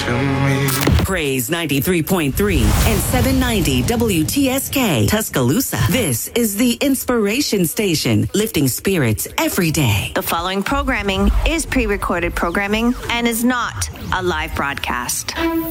to me. Praise 93.3 and 790 WTSK Tuscaloosa. This is the Inspiration Station, lifting spirits every day. The following programming is pre-recorded programming and is not a live broadcast.